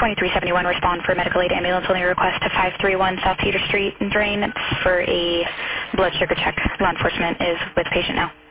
2371, respond for medical aid ambulance only request to 531 South Peter Street in Drain. It's for a blood sugar check. Law enforcement is with patient now.